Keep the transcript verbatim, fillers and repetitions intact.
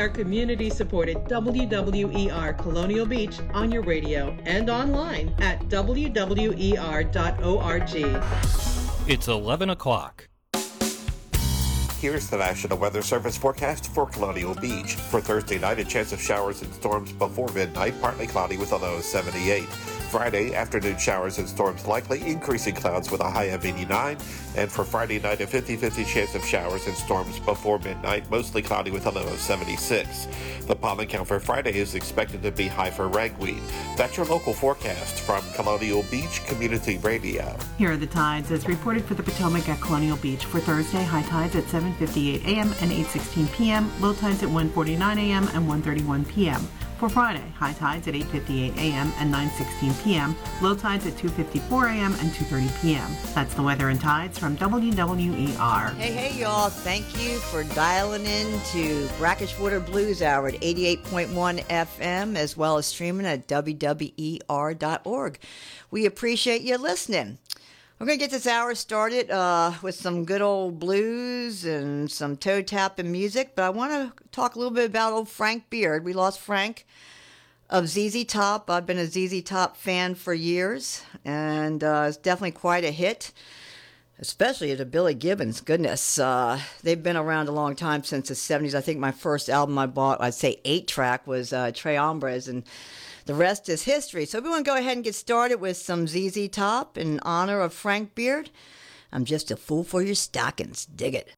our community-supported W W E R Colonial Beach on your radio and online at w w e r dot org. It's eleven o'clock. Here's the National Weather Service forecast for Colonial Beach. For Thursday night, a chance of showers and storms before midnight, partly cloudy with a low of seventy-eight. Friday, afternoon showers and storms likely, increasing clouds with a high of eighty-nine. And for Friday night, a fifty-fifty chance of showers and storms before midnight, mostly cloudy with a low of seventy-six. The pollen count for Friday is expected to be high for ragweed. That's your local forecast from Colonial Beach Community Radio. Here are the tides as reported for the Potomac at Colonial Beach. For Thursday, high tides at seven fifty-eight a.m. and eight sixteen p.m., low tides at one forty-nine a.m. and one thirty-one p.m. For Friday, high tides at eight fifty-eight a.m. and nine sixteen p.m., low tides at two fifty-four a.m. and two thirty p.m. That's the weather and tides from W W E R. Hey, hey, y'all. Thank you for dialing in to Brackish Water Blues Hour at eighty-eight point one F M, as well as streaming at w w e r dot org. We appreciate you listening. We're going to get this hour started uh, with some good old blues and some toe tapping music, but I want to talk a little bit about old Frank Beard. We lost Frank of Z Z Top. I've been a Z Z Top fan for years, and uh, it's definitely quite a hit, especially the Billy Gibbons. Goodness, uh, they've been around a long time, since the seventies. I think my first album I bought, I'd say eight track, was uh, Tres Hombres, and the rest is history. So we want to go ahead and get started with some Z Z Top in honor of Frank Beard. I'm just a fool for your stockings. Dig it.